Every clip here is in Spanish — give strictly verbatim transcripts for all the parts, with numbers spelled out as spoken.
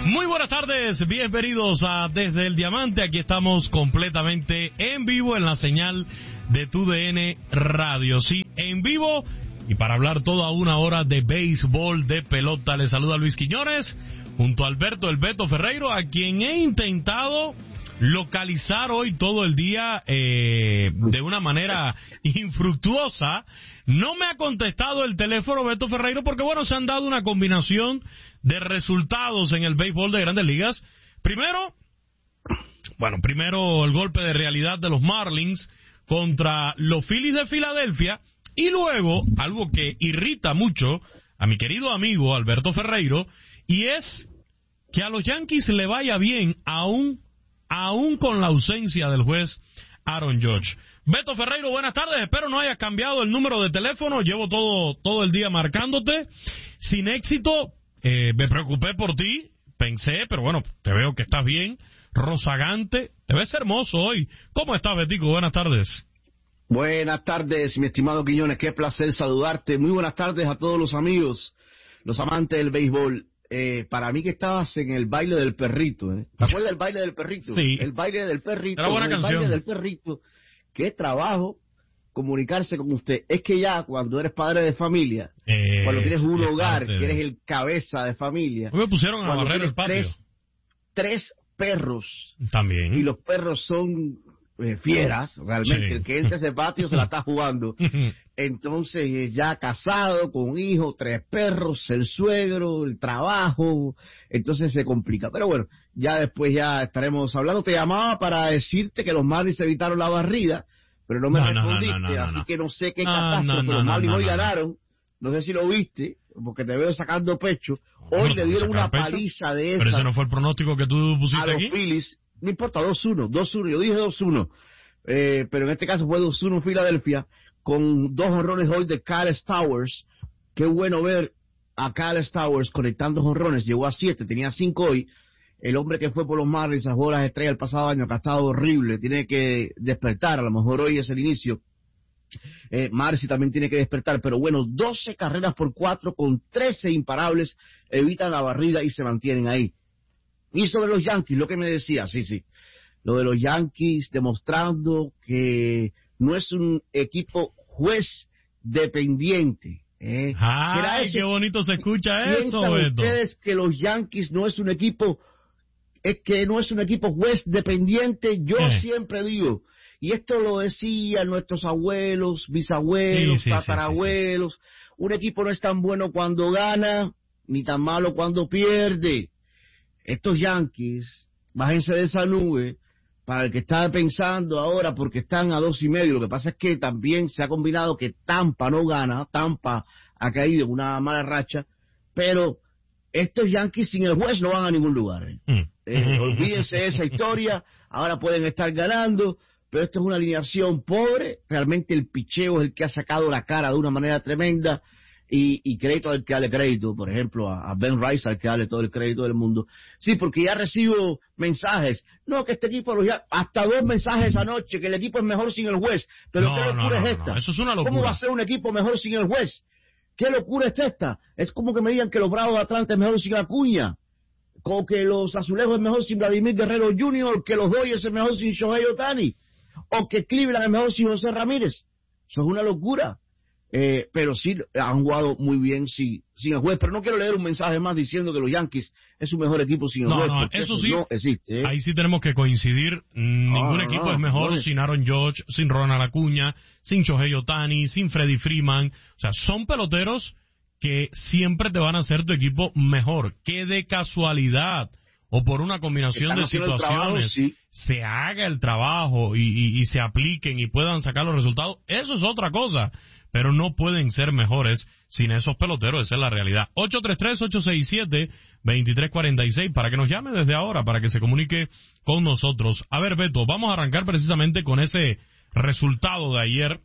Muy buenas tardes, bienvenidos a Desde el Diamante. Aquí estamos completamente en vivo en la señal de Tu D N Radio. Sí, en vivo y para hablar toda una hora de béisbol, de pelota. Les saluda Luis Quiñones junto a Alberto El Beto Ferreiro, a quien he intentado localizar hoy todo el día eh, de una manera infructuosa. No me ha contestado el teléfono Beto Ferreiro porque, bueno, se han dado una combinación de resultados en el béisbol de Grandes Ligas. Primero, bueno, primero el golpe de realidad de los Marlins contra los Phillies de Filadelfia, y luego algo que irrita mucho a mi querido amigo Alberto Ferreiro, y es que a los Yankees le vaya bien aún, aún con la ausencia del juez Aaron Judge. Beto Ferreiro, buenas tardes, espero no hayas cambiado el número de teléfono, llevo todo, todo el día marcándote, sin éxito. Eh, me preocupé por ti, pensé, pero bueno, te veo que estás bien, rozagante, te ves hermoso hoy. ¿Cómo estás, Betico? Buenas tardes. Buenas tardes, mi estimado Quiñones, qué placer saludarte. Muy buenas tardes a todos los amigos, los amantes del béisbol. Eh, para mí que estabas en el baile del perrito, ¿eh? ¿Te acuerdas del baile del perrito? Sí. El baile del perrito. Era buena el canción. baile del perrito. Qué trabajo comunicarse con usted. Es que ya cuando eres padre de familia, eh, cuando tienes un hogar, que eres el cabeza de familia. Me pusieron a barrer el patio. Tres, tres perros. También. Y los perros son eh, fieras, realmente. Sí. El que entra a ese patio se la está jugando. Entonces, ya casado, con un hijo, tres perros, el suegro, el trabajo, entonces se complica. Pero bueno, ya después ya estaremos hablando. Te llamaba para decirte que los Marlins evitaron la barrida, pero no me no, respondiste, no, no, no, no, así no. que no sé qué no, catástrofe. no, no, los Marlins no, hoy no, ganaron, no sé si lo viste, porque te veo sacando pecho. Hoy no, le dieron una pecho. paliza de esas. Pero ese no fue el pronóstico que tú pusiste a los aquí. Phillies. No importa, dos uno, dos uno, yo dije dos uno, eh, pero en este caso fue dos uno Filadelfia, con dos jonrones hoy de Kyle Stowers. Qué bueno ver a Kyle Stowers conectando jonrones, llegó a siete, tenía cinco hoy. El hombre que fue por los Marlins a jugar las estrellas el pasado año, que ha estado horrible, tiene que despertar, a lo mejor hoy es el inicio. Eh, Marcy también tiene que despertar, pero bueno, doce carreras por cuatro con trece imparables, evitan la barrida y se mantienen ahí. Y sobre los Yankees, lo que me decía, sí, sí, lo de los Yankees demostrando que no es un equipo juez dependiente. ¿eh? ¡Ay, qué bonito se escucha eso, Beto! ¿Ustedes que los Yankees no es un equipo, es que no es un equipo juez dependiente? Yo eh. siempre digo, y esto lo decían nuestros abuelos, bisabuelos, sí, sí, tatarabuelos, sí, sí, sí. Un equipo no es tan bueno cuando gana, ni tan malo cuando pierde. Estos Yankees, bájense de esa nube, para el que está pensando ahora, porque están a dos y medio. Lo que pasa es que también se ha combinado que Tampa no gana, Tampa ha caído en una mala racha, pero estos Yankees sin el juez no van a ningún lugar. ¿eh? Mm. Eh, olvídense de esa historia, ahora pueden estar ganando, pero esto es una alineación pobre. Realmente el picheo es el que ha sacado la cara de una manera tremenda. Y, y crédito al que darle crédito, por ejemplo, a, a Ben Rice, al que darle todo el crédito del mundo. Sí, porque ya recibo mensajes. No, que este equipo, hasta dos mensajes anoche, que el equipo es mejor sin el juez. Pero no, ¿qué locura no, no, es esta? No, eso es una locura. ¿Cómo va a ser un equipo mejor sin el juez? ¿Qué locura es esta? Es como que me digan que los Bravos de Atlanta es mejor sin Acuña, o que los Azulejos es mejor sin Vladimir Guerrero junior, que los Dodgers es mejor sin Shohei Ohtani, o que Cleveland es mejor sin José Ramírez. Eso es una locura. Eh, pero sí han jugado muy bien sin, sin el juez. Pero no quiero leer un mensaje más diciendo que los Yankees es su mejor equipo sin el no, juez. No, eso, eso sí, no existe. ¿eh? Ahí sí tenemos que coincidir. Ningún no, equipo no, es mejor no es. sin Aaron Judge, sin Ronald Acuña, sin Shohei Ohtani, sin Freddie Freeman. O sea, son peloteros que siempre te van a hacer tu equipo mejor. Que de casualidad o por una combinación de situaciones trabajo, sí. se haga el trabajo y, y, y se apliquen y puedan sacar los resultados. Eso es otra cosa. Pero no pueden ser mejores sin esos peloteros, esa es la realidad. ocho tres tres, ocho seis siete, dos tres cuatro seis, para que nos llame desde ahora, para que se comunique con nosotros. A ver, Beto, vamos a arrancar precisamente con ese resultado de ayer,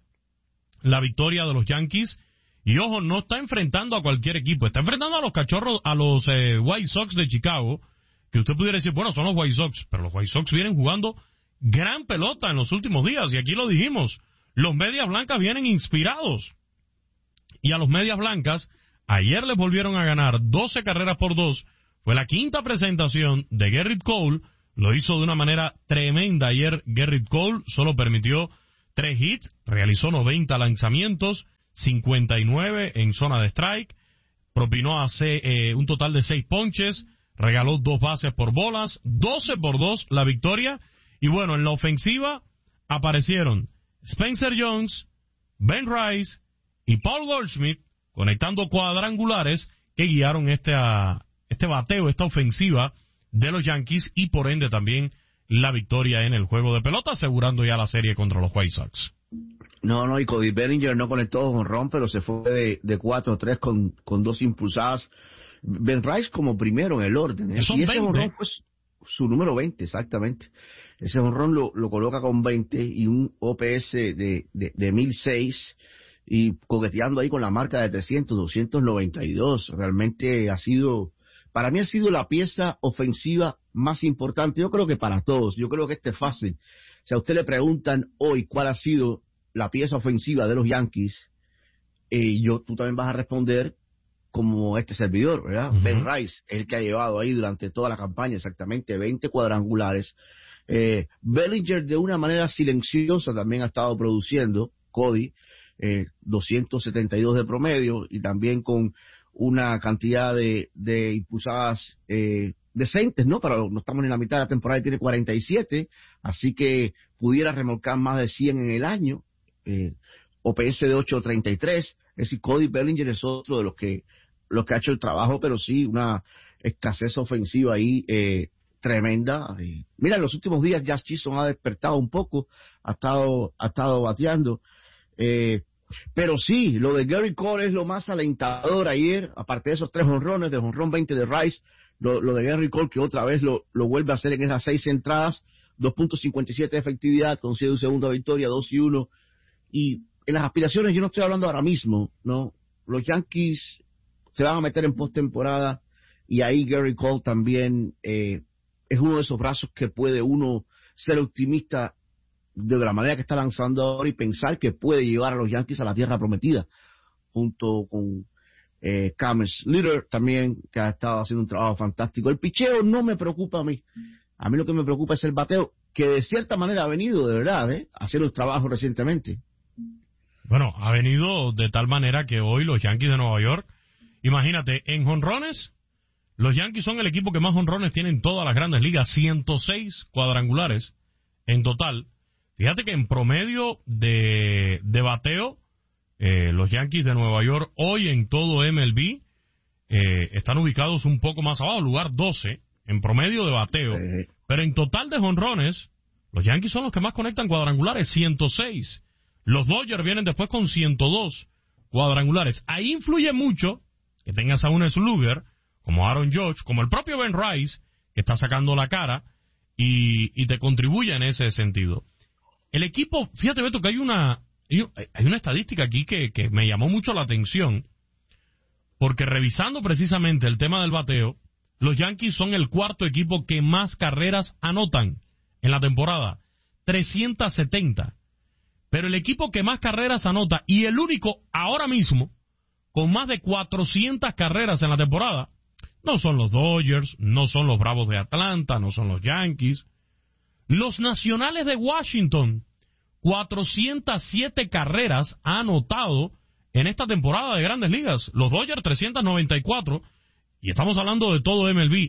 la victoria de los Yankees. Y ojo, no está enfrentando a cualquier equipo, está enfrentando a los cachorros, a los eh, White Sox de Chicago, que usted pudiera decir, bueno, son los White Sox, pero los White Sox vienen jugando gran pelota en los últimos días, y aquí lo dijimos. Los Medias Blancas vienen inspirados. Y a los Medias Blancas, ayer les volvieron a ganar doce carreras por dos Fue la quinta presentación de Gerrit Cole, lo hizo de una manera tremenda ayer. Gerrit Cole solo permitió tres hits, realizó noventa lanzamientos, cincuenta y nueve en zona de strike, propinó a C, eh, un total de seis ponches, regaló dos bases por bolas, doce por dos la victoria. Y bueno, en la ofensiva aparecieron Spencer Jones, Ben Rice y Paul Goldschmidt conectando cuadrangulares que guiaron este, a, este bateo, esta ofensiva de los Yankees, y por ende también la victoria en el juego de pelota, asegurando ya la serie contra los White Sox. No, no, y Cody Bellinger no conectó jonrón, pero se fue de, de cuatro tres con, con dos impulsadas. Ben Rice como primero en el orden, ¿eh? Y ese jonrón fue su número veinte, exactamente. Ese jonrón lo, lo coloca con veinte y un O P S de, de, de mil seis, y coqueteando ahí con la marca de trescientos, doscientos noventa y dos. Realmente ha sido, para mí ha sido la pieza ofensiva más importante. Yo creo que para todos, yo creo que este es fácil. Si a usted le preguntan hoy cuál ha sido la pieza ofensiva de los Yankees, eh, yo, tú también vas a responder como este servidor, ¿verdad? Uh-huh. Ben Rice es el que ha llevado ahí durante toda la campaña exactamente veinte cuadrangulares. Eh, Bellinger de una manera silenciosa también ha estado produciendo, Cody, eh, doscientos setenta y dos de promedio, y también con una cantidad de, de impulsadas eh, decentes, ¿no? Pero no estamos en la mitad de la temporada y tiene cuarenta y siete, así que pudiera remolcar más de cien en el año. Eh, O P S de ocho treinta y tres, es decir, Cody Bellinger es otro de los que los que ha hecho el trabajo, pero sí una escasez ofensiva ahí eh, tremenda. Y mira, en los últimos días Jazz Chisholm ha despertado un poco, ha estado ha estado bateando, eh, pero sí, lo de Gerrit Cole es lo más alentador ayer, aparte de esos tres jonrones, de jonrón veinte de Rice, lo, lo de Gerrit Cole que otra vez lo, lo vuelve a hacer en esas seis entradas, dos punto cincuenta y siete de efectividad, consigue un segunda victoria, dos y uno. Y en las aspiraciones yo no estoy hablando ahora mismo, ¿no? Los Yankees se van a meter en postemporada, y ahí Gerrit Cole también eh, es uno de esos brazos que puede uno ser optimista de la manera que está lanzando ahora y pensar que puede llevar a los Yankees a la tierra prometida, junto con eh, Cam Slater también, que ha estado haciendo un trabajo fantástico. El picheo no me preocupa a mí, a mí lo que me preocupa es el bateo, que de cierta manera ha venido de verdad, ¿eh? haciendo el trabajo recientemente. Bueno, ha venido de tal manera que hoy los Yankees de Nueva York, imagínate, en jonrones, los Yankees son el equipo que más jonrones tienen en todas las grandes ligas, ciento seis cuadrangulares en total. Fíjate que en promedio de, de bateo, eh, los Yankees de Nueva York hoy en todo M L B eh, están ubicados un poco más abajo, lugar doce en promedio de bateo, sí. Pero en total de jonrones, los Yankees son los que más conectan cuadrangulares, ciento seis. Los Dodgers vienen después con ciento dos cuadrangulares. Ahí influye mucho que tengas a un slugger como Aaron Judge, como el propio Ben Rice, que está sacando la cara y, y te contribuye en ese sentido. El equipo, fíjate Beto, que hay una hay una estadística aquí que, que me llamó mucho la atención, porque revisando precisamente el tema del bateo, los Yankees son el cuarto equipo que más carreras anotan en la temporada, trescientas setenta. Pero el equipo que más carreras anota y el único ahora mismo con más de cuatrocientas carreras en la temporada no son los Dodgers, no son los Bravos de Atlanta, no son los Yankees. Los Nacionales de Washington, cuatrocientas siete carreras ha anotado en esta temporada de Grandes Ligas. Los Dodgers trescientas noventa y cuatro, y estamos hablando de todo M L B.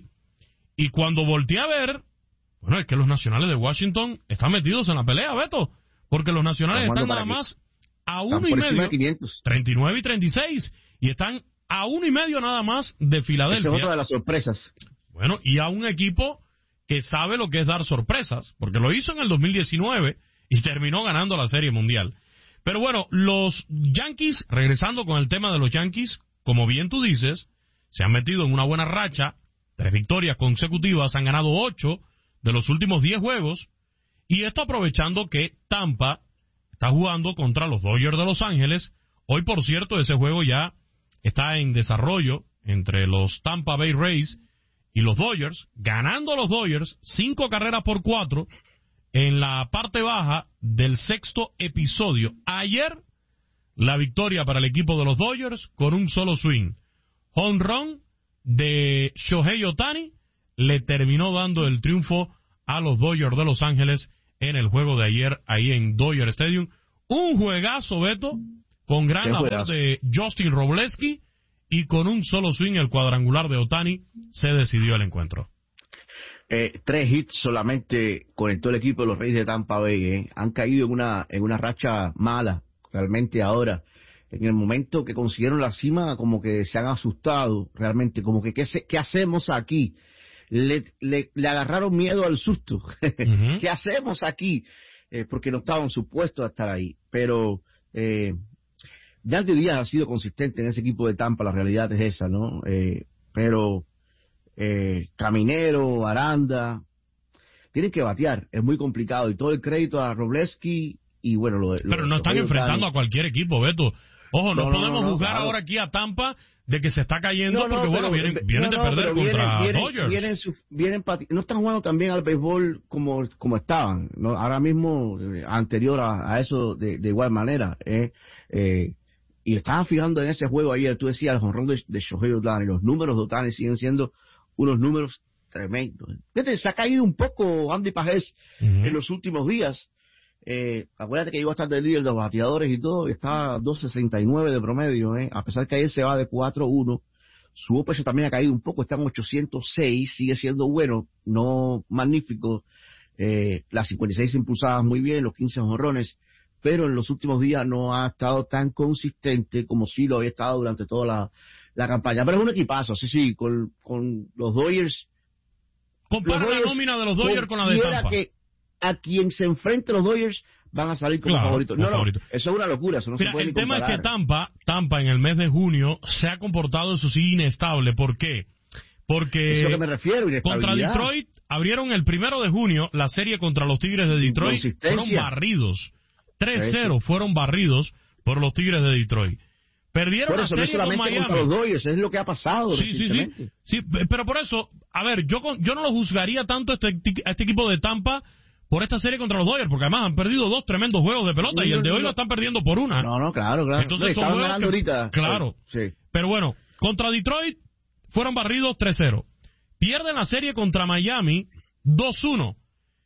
Y cuando volteé a ver, bueno, es que los Nacionales de Washington están metidos en la pelea, Beto. Porque los Nacionales están nada más a uno y medio, treinta y nueve y treinta y seis, y están a uno y medio nada más de Filadelfia. Esa es otra de las sorpresas. Bueno, y a un equipo que sabe lo que es dar sorpresas, porque lo hizo en el dos mil diecinueve y terminó ganando la Serie Mundial. Pero bueno, los Yankees, regresando con el tema de los Yankees, como bien tú dices, se han metido en una buena racha, tres victorias consecutivas, han ganado ocho de los últimos diez juegos. Y esto aprovechando que Tampa está jugando contra los Dodgers de Los Ángeles. Hoy, por cierto, ese juego ya está en desarrollo entre los Tampa Bay Rays y los Dodgers, ganando los Dodgers cinco carreras por cuatro en la parte baja del sexto episodio. Ayer, la victoria para el equipo de los Dodgers con un solo swing. Home run de Shohei Ohtani le terminó dando el triunfo a los Dodgers de Los Ángeles en el juego de ayer ahí en Dodger Stadium. Un juegazo, Beto, con gran labor de Justin Robleski, y con un solo swing, el cuadrangular de Ohtani, se decidió el encuentro. Eh, tres hits solamente conectó el equipo de los Reyes de Tampa Bay. ¿eh? Han caído en una en una racha mala, realmente ahora. En el momento que consiguieron la cima, como que se han asustado, realmente, como que ¿qué, se, qué hacemos aquí? Le, le, le agarraron miedo al susto. Uh-huh. ¿Qué hacemos aquí? Eh, porque no estaban supuestos a estar ahí. Pero eh, Yandy Díaz ha sido consistente en ese equipo de Tampa, la realidad es esa, ¿no? Eh, pero eh, Caminero, Aranda, tienen que batear, es muy complicado, y todo el crédito a Robleski y bueno, lo de... Pero lo no están enfrentando Dani. A cualquier equipo, Beto. Ojo, no, no podemos no, no, juzgar claro. ahora aquí a Tampa de que se está cayendo, no, no, porque bueno, vienen, vienen no, no, de perder contra vienen, Dodgers. Vienen, vienen, vienen, no están jugando también al béisbol como, como estaban, ¿no? Ahora mismo, eh, anterior a, a eso, de, de igual manera. Eh, eh, y estaban fijando en ese juego ayer, tú decías, el jonrón de, de Shohei Ohtani, los números de Ohtani siguen siendo unos números tremendos. Fíjate, se ha caído un poco Andy Pajés uh-huh. en los últimos días. Eh, acuérdate que llegó a estar de líder de los bateadores y todo, y está a dos sesenta y nueve de promedio, eh, a pesar que ayer se va de cuatro uno, su O P S también ha caído un poco, está en ochocientos seis, sigue siendo bueno, no magnífico, eh, las cincuenta y seis impulsadas muy bien, los quince jonrones, pero en los últimos días no ha estado tan consistente como sí lo había estado durante toda la, la campaña, pero es un equipazo, sí, sí, con, con los Dodgers. Compara los Dodgers, la nómina de los Dodgers con la de Tampa. Que a quien se enfrente los Dodgers van a salir como claro, favoritos. No, favorito. no, eso es una locura, eso no Mira, se puede el ni tema comparar. es que Tampa, Tampa en el mes de junio se ha comportado, eso sí, inestable. ¿Por qué? Porque es lo que me refiero, contra Detroit abrieron el primero de junio la serie contra los Tigres de Detroit, fueron barridos, tres cero fueron barridos por los Tigres de Detroit. Perdieron por la eso, serie no solamente con Miami. Contra los Dodgers, es lo que ha pasado sí, sí, sí, sí, pero por eso, a ver, yo yo no lo juzgaría tanto a este, a este equipo de Tampa por esta serie contra los Dodgers, porque además han perdido dos tremendos juegos de pelota, no, y el de hoy no, lo están perdiendo por una. No, no, claro, claro. Entonces no, son juegos que, ahorita. Claro, sí. Pero bueno, contra Detroit fueron barridos tres cero. Pierden la serie contra Miami dos uno.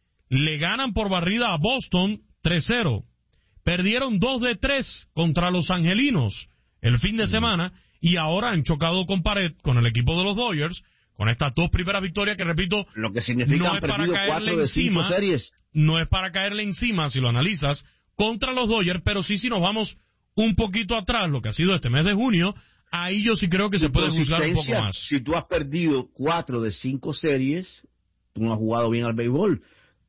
Le ganan por barrida a Boston tres cero. Perdieron dos de tres contra los Angelinos el fin de semana, y ahora han chocado con pared con el equipo de los Dodgers, con estas dos primeras victorias que, repito, lo que significa no es para caerle encima, series. no es para caerle encima, si lo analizas, contra los Dodgers, pero sí, si nos vamos un poquito atrás, lo que ha sido este mes de junio, ahí yo sí creo que se puede juzgar un poco más. Si tú has perdido cuatro de cinco series, tú no has jugado bien al béisbol.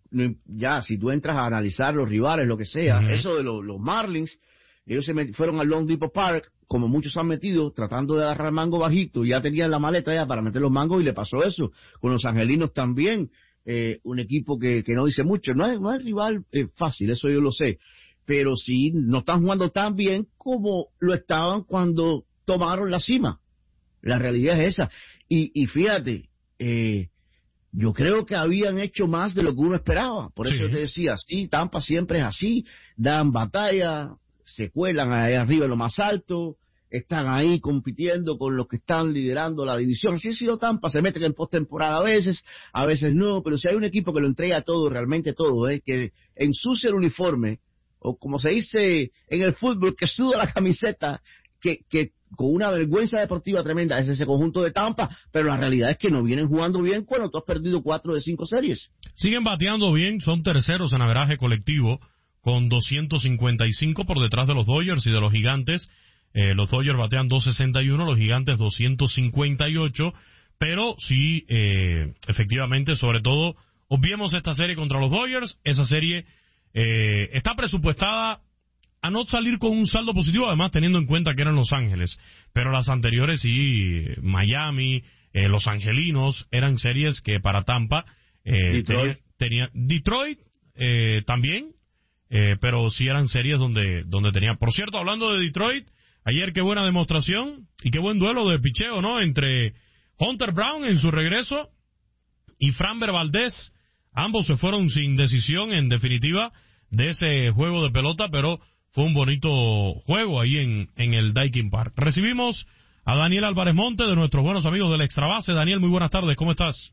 Ya, si tú entras a analizar los rivales, lo que sea, uh-huh. eso de los, los Marlins, ellos se met, fueron al Long Depot Park, como muchos han metido, tratando de agarrar mango bajito, ya tenían la maleta ya para meter los mangos, y le pasó eso. Con los Angelinos también, eh, un equipo que, que no dice mucho, no es, no es rival eh, fácil, eso yo lo sé, pero sí, no están jugando tan bien como lo estaban cuando tomaron la cima. La realidad es esa. Y, y fíjate, eh, yo creo que habían hecho más de lo que uno esperaba, por eso sí. Yo te decía, sí, Tampa siempre es así, dan batalla, se cuelan ahí arriba en lo más alto, están ahí compitiendo con los que están liderando la división. Así ha sido Tampa, se meten en postemporada a veces, a veces no, pero si hay un equipo que lo entrega todo, realmente todo, ¿eh? Que ensucia el uniforme, o como se dice en el fútbol, que suda la camiseta, que, que con una vergüenza deportiva tremenda, es ese conjunto de Tampa, pero la realidad es que no vienen jugando bien cuando tú has perdido cuatro de cinco series. Siguen bateando bien, son terceros en averaje colectivo, con doscientos cincuenta y cinco por detrás de los Dodgers y de los Gigantes. Eh, los Dodgers batean doscientos sesenta y uno, los Gigantes doscientos cincuenta y ocho, pero sí, eh, efectivamente, sobre todo, obviemos esta serie contra los Dodgers. Esa serie eh, está presupuestada a no salir con un saldo positivo, además teniendo en cuenta que eran Los Ángeles, pero las anteriores sí, Miami, eh, Los Angelinos, eran series que para Tampa eh, Detroit, tenía, tenía, Detroit eh, también, Eh, pero sí eran series donde donde tenía. Por cierto, hablando de Detroit, ayer qué buena demostración y qué buen duelo de picheo, ¿no? Entre Hunter Brown en su regreso y Framber Valdez. Ambos se fueron sin decisión, en definitiva, de ese juego de pelota, pero fue un bonito juego ahí en, en el Daikin Park. Recibimos a Daniel Álvarez Monte, de nuestros buenos amigos del Extra Base. Daniel, muy buenas tardes, ¿cómo estás?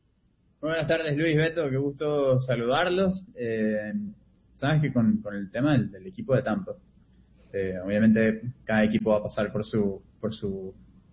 Muy buenas tardes, Luis, Beto, qué gusto saludarlos. Eh, sabes que con, con el tema del, del equipo de Tampa, eh, obviamente cada equipo va a pasar por su por su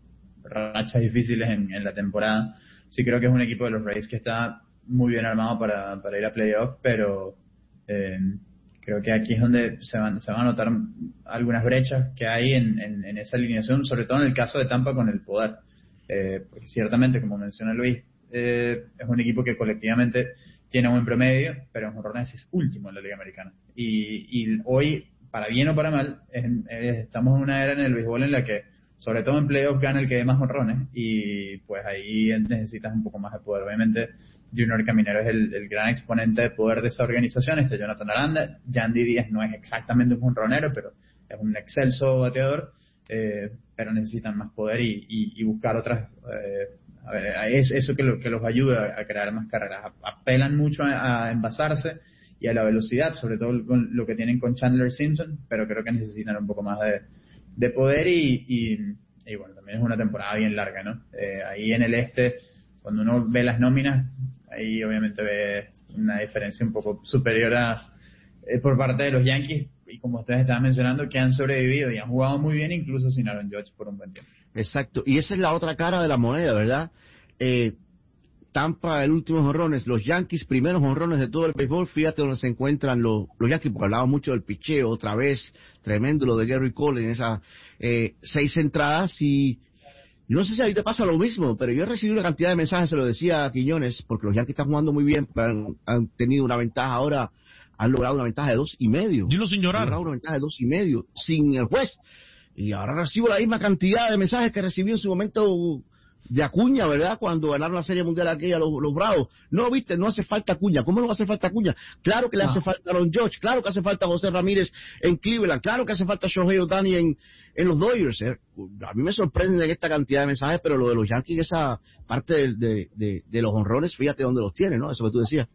rachas difíciles en, en la temporada. Sí creo que es un equipo de los Rays que está muy bien armado para, para ir a playoff, pero eh, creo que aquí es donde se van, se van a notar algunas brechas que hay en, en, en esa alineación, sobre todo en el caso de Tampa con el poder. Eh, porque ciertamente, como menciona Luis, eh, es un equipo que colectivamente tiene un buen promedio, pero en jonrones es último en la Liga Americana. Y, y hoy, para bien o para mal, es, es, estamos en una era en el béisbol en la que, sobre todo en playoff, gana el que dé más jonrones, y pues ahí necesitas un poco más de poder. Obviamente, Junior Caminero es el, el gran exponente de poder de esa organización. Este Jonathan Aranda, Yandy Díaz no es exactamente un jonronero, pero es un excelso bateador, eh, pero necesitan más poder y, y, y buscar otras... Eh, a ver, es eso que, lo, que los ayuda a crear más carreras. Apelan mucho a, a envasarse y a la velocidad, sobre todo con lo que tienen con Chandler Simpson, pero creo que necesitan un poco más de, de poder y, y, y bueno, también es una temporada bien larga, ¿no? Eh, ahí en el este, cuando uno ve las nóminas, ahí obviamente ve una diferencia un poco superior a eh, por parte de los Yankees, y como ustedes estaban mencionando, que han sobrevivido y han jugado muy bien incluso sin Aaron Judge por un buen tiempo. Exacto, y esa es la otra cara de la moneda, ¿verdad? Eh, Tampa, el último jonrones, los Yankees, primeros jonrones de todo el béisbol. Fíjate donde se encuentran los, los Yankees, porque hablaba mucho del picheo, otra vez, tremendo lo de Gary Cole en esas eh, seis entradas. Y yo no sé si a ti te pasa lo mismo, pero yo he recibido una cantidad de mensajes, se lo decía a Quiñones, porque los Yankees están jugando muy bien, han, han tenido una ventaja ahora, han logrado una ventaja de dos y medio. Dilo sin llorar. Han logrado una ventaja de dos y medio, sin el juez. Y ahora recibo la misma cantidad de mensajes que recibí en su momento de Acuña, ¿verdad? Cuando ganaron la Serie Mundial aquella los, los Bravos. No, viste, no hace falta Acuña. ¿Cómo no hace falta Acuña? Claro que le no. hace falta Aaron Judge, claro que hace falta José Ramírez en Cleveland, claro que hace falta Shohei Ohtani en, en los Dodgers. ¿eh? A mí me sorprende esta cantidad de mensajes, pero lo de los Yankees, esa parte de, de, de, de los honrones, fíjate dónde los tiene, ¿no? Eso que tú decías.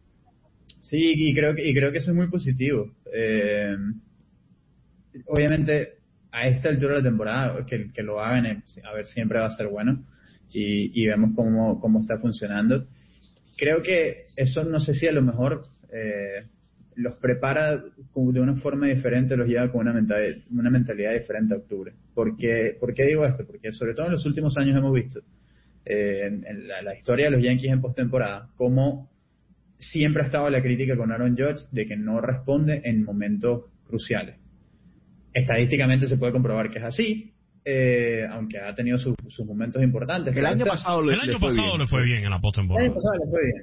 Sí, y creo que, y creo que eso es muy positivo. Eh, obviamente, a esta altura de la temporada, que, que lo hagan, a ver, siempre va a ser bueno, y, y vemos cómo, cómo está funcionando. Creo que eso, no sé si a lo mejor eh, los prepara de una forma diferente, los lleva con una mentalidad, una mentalidad diferente a octubre. Porque, ¿por qué digo esto? Porque sobre todo en los últimos años hemos visto eh, en, en la, la historia de los Yankees en postemporada, cómo siempre ha estado la crítica con Aaron Judge de que no responde en momentos cruciales. Estadísticamente se puede comprobar que es así, eh, aunque ha tenido sus, sus momentos importantes. El año pasado, le, el año le fue pasado bien. le fue bien en la postemporada. El año pasado le fue bien.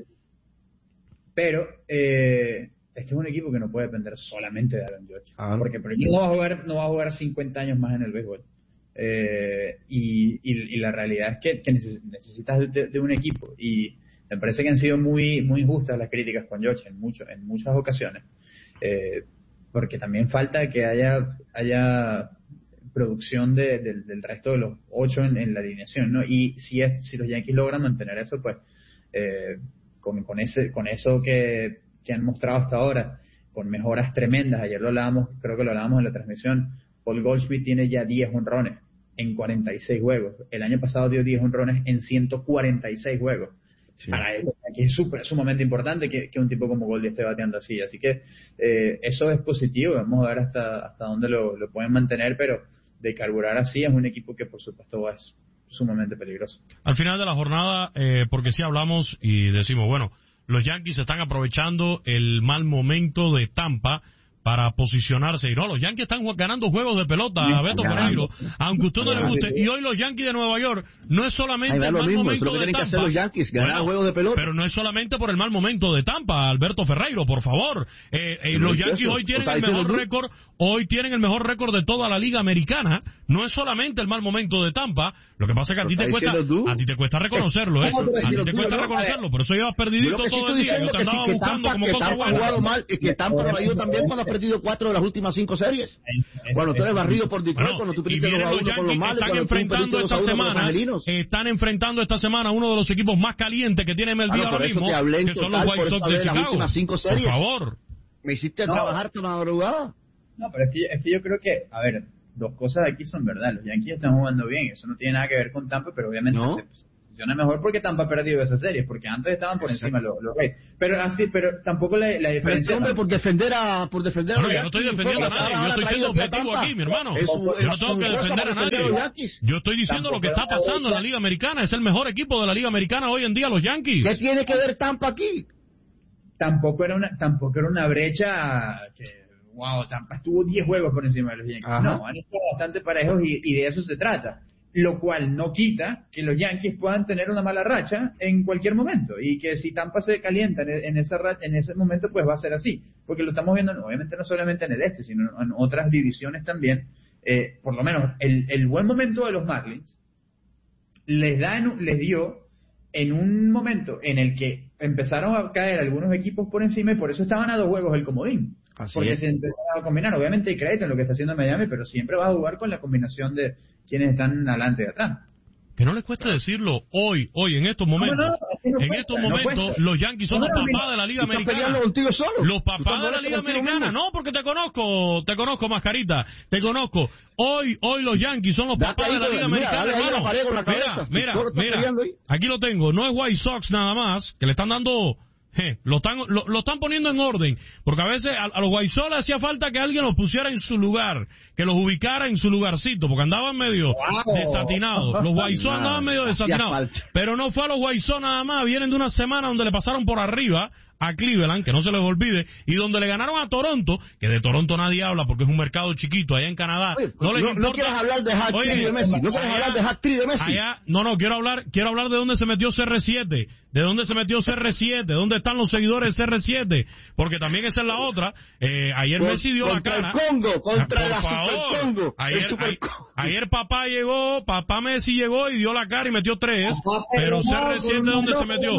Pero eh, este es un equipo que no puede depender solamente de Aaron Judge. Ah, porque primero no va a jugar, no va a jugar cincuenta años más en el béisbol. Eh, y, y, y la realidad es que, que necesitas de, de un equipo. Y me parece que han sido muy muy injustas las críticas con Judge en, mucho, en muchas ocasiones. Eh, porque también falta que haya haya producción de, de, del resto de los ocho en, en la alineación, ¿no? Y si es, si los Yankees logran mantener eso, pues eh, con, con ese con eso que, que han mostrado hasta ahora, con mejoras tremendas. Ayer lo hablábamos, creo que lo hablábamos en la transmisión. Paul Goldschmidt tiene ya diez honrones en cuarenta y seis juegos. El año pasado dio diez honrones en ciento cuarenta y seis juegos. Sí. Para él es super, sumamente importante que, que un tipo como Goldie esté bateando así, así que eh, eso es positivo. Vamos a ver hasta hasta dónde lo, lo pueden mantener, pero de carburar así es un equipo que por supuesto es sumamente peligroso. Al final de la jornada, eh, porque si hablamos y decimos, bueno, los Yankees están aprovechando el mal momento de Tampa para posicionarse. Y no, los Yankees están ganando juegos de pelota a Beto Ferreiro, aunque a usted no le guste. Y hoy los Yankees de Nueva York no es solamente el mal mismo, momento es lo que de Tampa. Que hacer los Yankees, ganar bueno, juegos de pelota. Pero no es solamente por el mal momento de Tampa, Alberto Ferreiro, por favor. Eh, eh, los Yankees eso, hoy tienen el mejor récord, hoy tienen el mejor récord de toda la Liga Americana. No es solamente el mal momento de Tampa. Lo que pasa es que a ti te cuesta, a ti te cuesta reconocerlo eso. A ti te cuesta reconocerlo, por eso llevas perdidito todo el día. Yo te andaba buscando como cosa buena. Ha jugado mal y que Tampa lo ha ido también cuando ha perdido cuatro de las últimas cinco series. Cuando tú eres barrido por Detroit, bueno, cuando tú perdiste los a uno con los Males, están enfrentando esta semana, están enfrentando esta semana uno de los equipos más calientes que tiene M L B ahora mismo, que son los White Sox de Chicago. Por favor. Me hiciste no, trabajar tu madrugada. No, pero es que, es que yo creo que, a ver, dos cosas aquí son verdad. Los Yankees están jugando bien, eso no tiene nada que ver con Tampa, pero obviamente ¿No? se, se funciona mejor porque Tampa ha perdido esa serie, porque antes estaban por encima los, los Rays. Pero así, pero tampoco la, la diferencia. Pero, hombre, por defender a, por defender Bueno, a yo no estoy defendiendo a nadie, yo estoy siendo objetivo aquí, mi hermano. Es su- Yo no es tengo su que cosa defender a para defender nadie. los Yankees. Yo estoy diciendo lo que está pasando en la Liga Americana. Es el mejor equipo de la Liga Americana hoy en día, los Yankees. ¿Qué tiene que ver Tampa aquí? Tampoco era una, tampoco era una brecha que, wow, Tampa estuvo diez juegos por encima de los Yankees. Ajá. No, han estado bastante parejos y, y de eso se trata. Lo cual no quita que los Yankees puedan tener una mala racha en cualquier momento y que si Tampa se calienta en, en esa racha, en ese momento, pues va a ser así, porque lo estamos viendo obviamente no solamente en el este, sino en otras divisiones también. Eh, por lo menos el, el buen momento de los Marlins les da en, les dio en un momento en el que empezaron a caer algunos equipos por encima y por eso estaban a dos juegos el comodín. Así porque es. se empezaron a combinar. Obviamente hay crédito en lo que está haciendo Miami, pero siempre va a jugar con la combinación de quienes están adelante y atrás. Que no les cueste decirlo hoy, hoy, en estos momentos. No, no, es que no en cuesta, estos no momentos, cuesta. los Yankees son No, los no, papás mira, de la Liga ¿Tú estás Americana. peleando contigo solo? Los ¿Tú papás estás de la molesto Liga contigo Americana. mismo? No, porque te conozco, te conozco, Mascarita. Te conozco. Hoy, hoy los Yankees son los Date papás ahí de la con- Liga mira, Americana, dale ahí hermano. la pared con la Mira, cabeza. mira, Tú lo estás mira. peleando ahí. Aquí lo tengo. No es White Sox nada más, que le están dando... Je, lo están lo, lo están poniendo en orden, porque a veces a, a los White Sox le hacía falta que alguien los pusiera en su lugar, que los ubicara en su lugarcito, porque andaban medio Wow. desatinados. Los White Sox Nah, andaban medio hacía desatinados, falta. pero no fue a los White Sox nada más, vienen de una semana donde le pasaron por arriba a Cleveland, que no se les olvide, y donde le ganaron a Toronto, que de Toronto nadie habla porque es un mercado chiquito allá en Canadá. Oye, no les no, importa. no quieres hablar de hat Oye, trick de Messi, no quieres allá- hablar de hat trick de Messi. allá- no, no, quiero hablar, quiero hablar de dónde se metió C R siete, de dónde se metió C R siete, dónde están los seguidores de C R siete, porque también esa es la otra. Eh, ayer Con- Messi dio la contra cara. el Congo, contra Por la favor. Super Congo, el Ayer, Super ay- Congo. ayer papá llegó, papá Messi llegó y dio la cara y metió tres, pero C R siete ¿dónde se metió?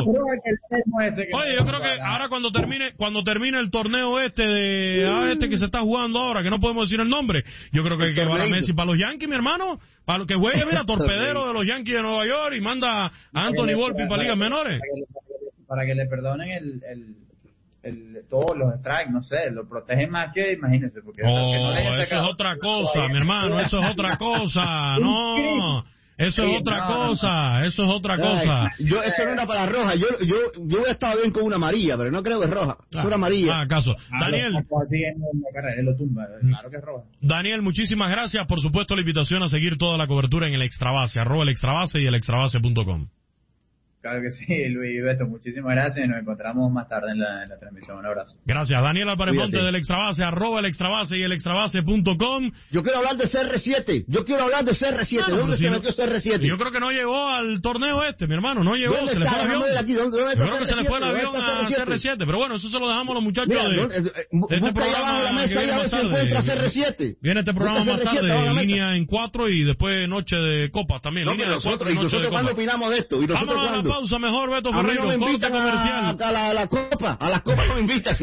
Oye, yo creo que ahora cuando termine, cuando termine el torneo este de ah, este que se está jugando ahora, que no podemos decir el nombre, yo creo que hay que llevar a Messi para los Yankees, mi hermano, para lo que juegue, mira, torpedero de los Yankees de Nueva York y manda a Anthony Volpi para ligas menores. Para que le perdonen el, el, el, todos los strikes, no sé, lo protegen más que, imagínense, porque eso, que no Oh, le hayan eso es sacado- otra cosa, mi hermano, eso es otra cosa, no, eso es Sí, otra no, no, no. cosa, eso es otra cosa. Ay, yo, eso no era para roja. Yo, yo, yo hubiera estado bien con una amarilla, pero no creo que es roja. Eso era amarilla. Ah, acaso. Ah, Daniel, lo- como así en la carrera, él lo tumba, claro que es roja. Daniel, muchísimas gracias. Por supuesto, la invitación a seguir toda la cobertura en el Extrabase, arroba el Extrabase y el extrabase punto com. Claro que sí, Luis y Beto, muchísimas gracias y nos encontramos más tarde en la, en la transmisión. Un abrazo. Gracias. Daniel Alparemonte Cuídate. del Extrabase, arroba el Extrabase y el extrabase punto com. Yo quiero hablar de C R siete. Yo quiero hablar de C R siete. Bueno, ¿Dónde pero se si no- metió C R siete? Yo creo que no llegó al torneo este, mi hermano, no llegó, ¿Dónde se le está? fue el Déjame avión. ver aquí, ¿dónde- dónde Yo está creo que se le fue el C R siete? avión ¿Dónde está a C R siete, pero bueno, eso se lo dejamos a los muchachos Mira, de, ¿no? Eh, eh, bu- de este busca ahí abajo de la programa mesa que y viene a ver más si tarde. encuentra C R siete. Viene este programa Busca más C R siete tarde, abajo de la mesa. línea en cuatro y después noche de copas también, No, línea pero de cuatro nosotros, y ¿y noche de nosotros cuándo copas. opinamos de esto? ¿Y nosotros Vámonos a la cuándo? pausa mejor, Beto A mí no Ferreiro, me corte invitan comercial. a, a la, a la copa, a las copas no me invitan.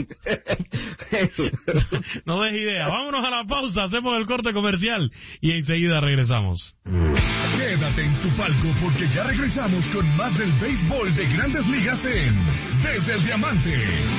Eso. No des idea. Vámonos a la pausa, hacemos el corte comercial y enseguida regresamos. Quédate en tu palco porque ya regresamos con más del béisbol de Grandes Ligas en Desde el Diamante.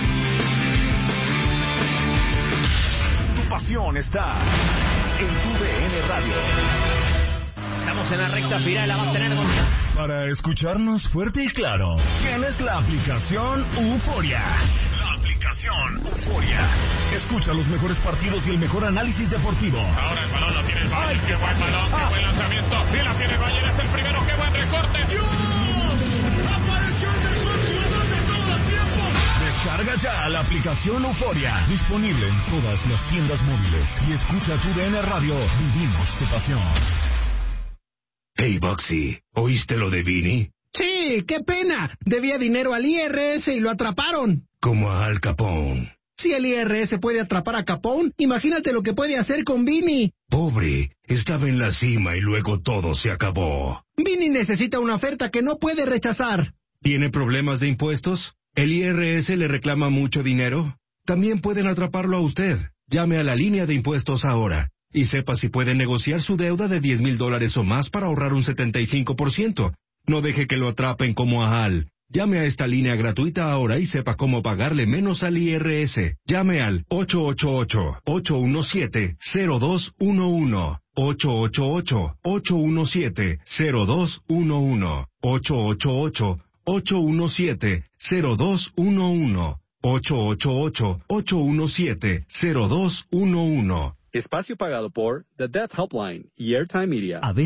Tu pasión está en tu D N Radio. Estamos en la recta final, la va a tener Gonzalo. Para escucharnos fuerte y claro, tienes la aplicación Euforia. La aplicación Euforia. Escucha los mejores partidos y el mejor análisis deportivo. Ahora el balón lo tiene el Bayern, qué buen balón, qué buen lanzamiento. Y la tiene el Bayern, es el primero, qué buen recorte. ¡Apareció el mejor jugador de todo el tiempo! Descarga ya la aplicación Euforia. Disponible en todas las tiendas móviles. Y escucha tu D N Radio. Vivimos tu pasión. Hey, Boxy, ¿oíste lo de Vini? Sí, qué pena. Debía dinero al I R S y lo atraparon. Como a Al Capone. Si el I R S puede atrapar a Capone, imagínate lo que puede hacer con Vini. Pobre, estaba en la cima y luego todo se acabó. Vini necesita una oferta que no puede rechazar. ¿Tiene problemas de impuestos? ¿El I R S le reclama mucho dinero? También pueden atraparlo a usted. Llame a la línea de impuestos ahora. Y sepa si puede negociar su deuda de diez mil dólares o más para ahorrar un setenta y cinco por ciento. No deje que lo atrapen como a Al. Llame a esta línea gratuita ahora y sepa cómo pagarle menos al I R S. Llame al ocho ocho ocho, ocho uno siete, cero dos uno uno. ocho ocho ocho, ocho uno siete, cero dos uno uno. ocho ocho ocho, ocho uno siete, cero dos uno uno. ocho ocho ocho, ocho uno siete, cero dos uno uno. Espacio pagado por The Death Helpline y Airtime Media.